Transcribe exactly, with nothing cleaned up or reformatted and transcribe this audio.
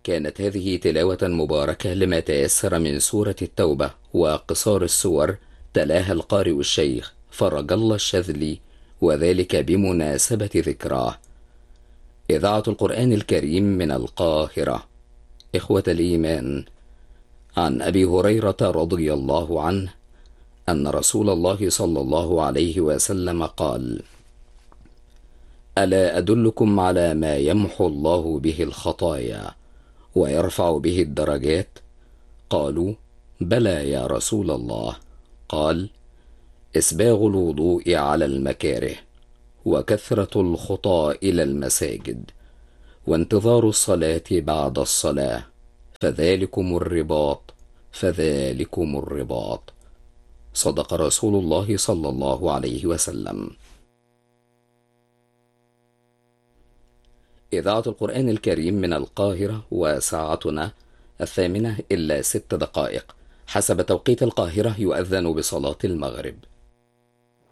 كانت هذه تلاوة مباركة لما تيسر من سورة التوبة وقصار السور، تلاها القارئ الشيخ فرج الله الشاذلي، وذلك بمناسبة ذكراه. إذاعة القرآن الكريم من القاهرة. إخوة الإيمان، عن أبي هريرة رضي الله عنه أن رسول الله صلى الله عليه وسلم قال: ألا أدلكم على ما يمحو الله به الخطايا ويرفع به الدرجات؟ قالوا: بلى يا رسول الله. قال: إسباغ الوضوء على المكاره، وكثرة الخطى إلى المساجد، وانتظار الصلاة بعد الصلاة، فذلكم الرباط فذلكم الرباط. صدق رسول الله صلى الله عليه وسلم. إذاعة القرآن الكريم من القاهرة، وساعتنا الثامنة إلا ست دقائق حسب توقيت القاهرة، يؤذن بصلاة المغرب.